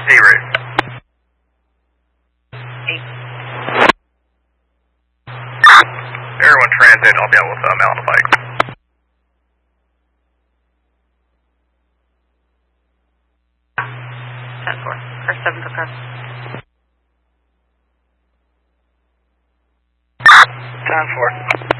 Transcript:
Z-Route. 8. Everyone transit, I'll be out with Mel on the bike. 10-4, or 7 for car. 10-4.